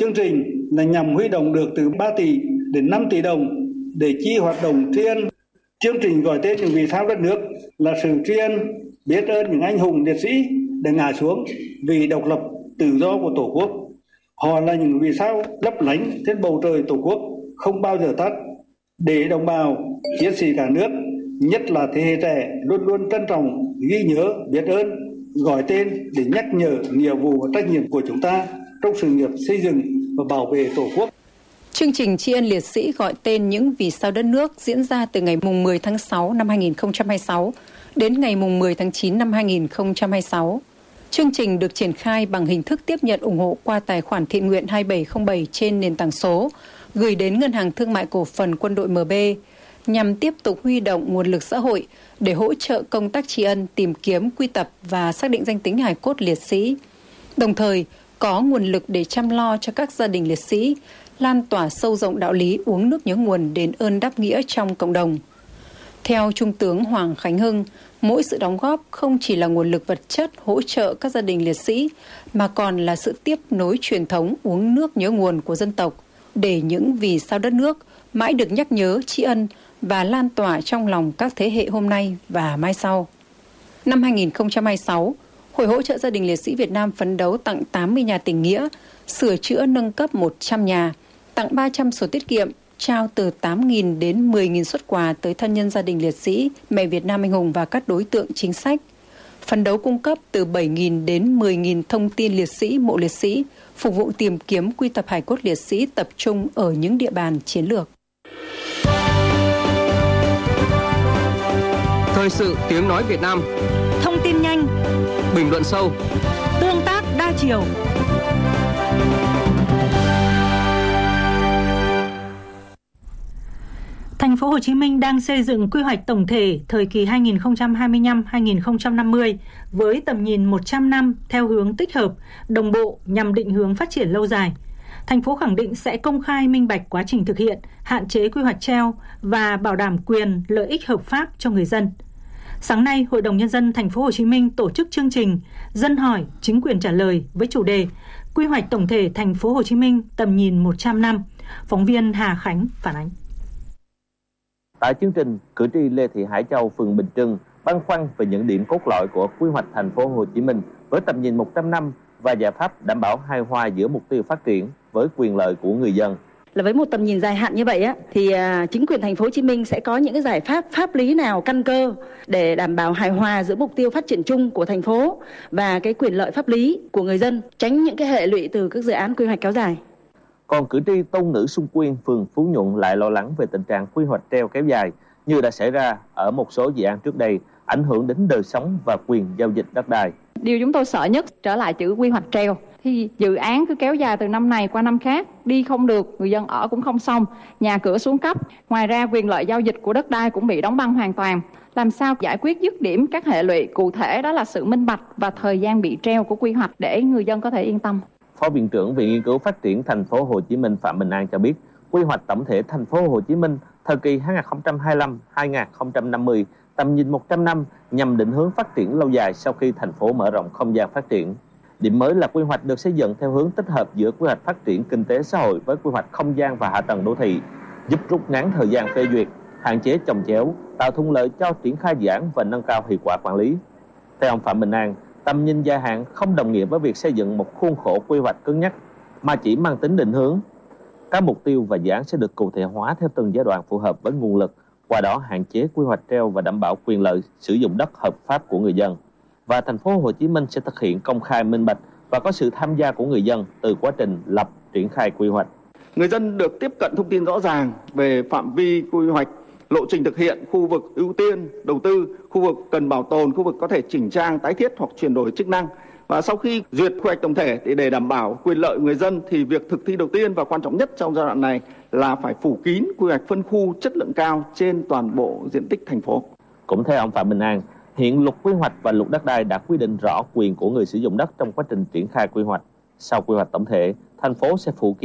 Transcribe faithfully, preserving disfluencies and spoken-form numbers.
chương trình là nhằm huy động được từ ba tỷ đến năm tỷ đồng để chi hoạt động tri ân. Chương trình gọi tên những vì sao đất nước là sự tri ân biết ơn những anh hùng liệt sĩ đã ngã xuống vì độc lập tự do của Tổ quốc. Họ là những vì sao lấp lánh trên bầu trời Tổ quốc không bao giờ tắt, để đồng bào chiến sĩ cả nước, nhất là thế hệ trẻ, luôn luôn trân trọng, ghi nhớ, biết ơn, gọi tên để nhắc nhở nghĩa vụ và trách nhiệm của chúng ta trong sự nghiệp xây dựng và bảo vệ Tổ quốc. Chương trình tri ân liệt sĩ gọi tên những vì sao đất nước diễn ra từ ngày mười tháng sáu năm hai nghìn không trăm hai mươi sáu đến ngày mười tháng chín năm hai nghìn không trăm hai mươi sáu. Chương trình được triển khai bằng hình thức tiếp nhận ủng hộ qua tài khoản thiện nguyện hai bảy không bảy trên nền tảng số, gửi đến Ngân hàng Thương mại Cổ phần Quân đội em bê, nhằm tiếp tục huy động nguồn lực xã hội để hỗ trợ công tác tri ân, tìm kiếm, quy tập và xác định danh tính hài cốt liệt sĩ. Đồng thời, có nguồn lực để chăm lo cho các gia đình liệt sĩ, lan tỏa sâu rộng đạo lý uống nước nhớ nguồn, đền ơn đáp nghĩa trong cộng đồng. Theo Trung tướng Hoàng Khánh Hưng, mỗi sự đóng góp không chỉ là nguồn lực vật chất hỗ trợ các gia đình liệt sĩ, mà còn là sự tiếp nối truyền thống uống nước nhớ nguồn của dân tộc, để những vì sao đất nước mãi được nhắc nhớ, tri ân và lan tỏa trong lòng các thế hệ hôm nay và mai sau. Năm hai nghìn không trăm hai mươi sáu, Hội hỗ trợ gia đình liệt sĩ Việt Nam phấn đấu tặng tám mươi nhà tình nghĩa, sửa chữa nâng cấp một trăm nhà, tặng ba trăm sổ tiết kiệm, trao từ tám nghìn đến mười nghìn suất quà tới thân nhân gia đình liệt sĩ, mẹ Việt Nam anh hùng và các đối tượng chính sách. Phấn đấu cung cấp từ bảy nghìn đến mười nghìn thông tin liệt sĩ, mộ liệt sĩ, phục vụ tìm kiếm quy tập hài cốt liệt sĩ tập trung ở những địa bàn chiến lược. Thời sự tiếng nói Việt Nam. Thông tin nhanh, bình luận sâu, tương tác đa chiều. Thành phố Hồ Chí Minh đang xây dựng quy hoạch tổng thể thời kỳ hai nghìn không trăm hai mươi lăm đến hai nghìn không trăm năm mươi với tầm nhìn một trăm năm theo hướng tích hợp, đồng bộ nhằm định hướng phát triển lâu dài. Thành phố khẳng định sẽ công khai minh bạch quá trình thực hiện, hạn chế quy hoạch treo và bảo đảm quyền lợi ích hợp pháp cho người dân. Sáng nay, Hội đồng Nhân dân Thành phố Hồ Chí Minh tổ chức chương trình Dân hỏi, chính quyền trả lời với chủ đề Quy hoạch tổng thể Thành phố Hồ Chí Minh tầm nhìn một trăm năm. Phóng viên Hà Khánh phản ánh. Tại chương trình, cử tri Lê Thị Hải Châu, phường Bình Trưng băn khoăn về những điểm cốt lõi của quy hoạch Thành phố Hồ Chí Minh với tầm nhìn một trăm năm và giải pháp đảm bảo hài hòa giữa mục tiêu phát triển với quyền lợi của người dân. Là với một tầm nhìn dài hạn như vậy á, thì chính quyền Thành phố Hồ Chí Minh sẽ có những cái giải pháp pháp lý nào căn cơ để đảm bảo hài hòa giữa mục tiêu phát triển chung của thành phố và cái quyền lợi pháp lý của người dân, tránh những cái hệ lụy từ các dự án quy hoạch kéo dài. Còn cử tri Tôn Nữ Xuân Quyên, phường Phú Nhuận lại lo lắng về tình trạng quy hoạch treo kéo dài như đã xảy ra ở một số dự án trước đây, ảnh hưởng đến đời sống và quyền giao dịch đất đai. Điều chúng tôi sợ nhất trở lại chữ quy hoạch treo. Thì dự án cứ kéo dài từ năm này qua năm khác, đi không được, người dân ở cũng không xong, nhà cửa xuống cấp. Ngoài ra quyền lợi giao dịch của đất đai cũng bị đóng băng hoàn toàn. Làm sao giải quyết dứt điểm các hệ lụy cụ thể, đó là sự minh bạch và thời gian bị treo của quy hoạch để người dân có thể yên tâm. Phó Viện trưởng Viện Nghiên cứu Phát triển Thành phố Hồ Chí Minh Phạm Bình An cho biết, quy hoạch tổng thể Thành phố Hồ Chí Minh thời kỳ hai nghìn không trăm hai mươi lăm đến hai nghìn không trăm năm mươi, tầm nhìn một trăm năm nhằm định hướng phát triển lâu dài sau khi thành phố mở rộng không gian phát triển. Điểm mới là quy hoạch được xây dựng theo hướng tích hợp giữa quy hoạch phát triển kinh tế xã hội với quy hoạch không gian và hạ tầng đô thị, giúp rút ngắn thời gian phê duyệt, hạn chế chồng chéo, tạo thuận lợi cho triển khai dự án và nâng cao hiệu quả quản lý. Theo ông Phạm Bình An, tầm nhìn dài hạn không đồng nghĩa với việc xây dựng một khuôn khổ quy hoạch cứng nhắc, mà chỉ mang tính định hướng. Các mục tiêu và dự án sẽ được cụ thể hóa theo từng giai đoạn phù hợp với nguồn lực, qua đó hạn chế quy hoạch treo và đảm bảo quyền lợi sử dụng đất hợp pháp của người dân. Và Thành phố Hồ Chí Minh sẽ thực hiện công khai minh bạch và có sự tham gia của người dân từ quá trình lập, triển khai quy hoạch. Người dân được tiếp cận thông tin rõ ràng về phạm vi quy hoạch, lộ trình thực hiện, khu vực ưu tiên đầu tư, khu vực cần bảo tồn, khu vực có thể chỉnh trang, tái thiết hoặc chuyển đổi chức năng. Và sau khi duyệt quy hoạch tổng thể thì để đảm bảo quyền lợi người dân thì việc thực thi đầu tiên và quan trọng nhất trong giai đoạn này là phải phủ kín quy hoạch phân khu chất lượng cao trên toàn bộ diện tích thành phố. Cũng theo ông Phạm Bình An, hiện luật quy hoạch và luật đất đai đã quy định rõ quyền của người sử dụng đất trong quá trình triển khai quy hoạch. Sau quy hoạch tổng thể, thành phố sẽ phủ kín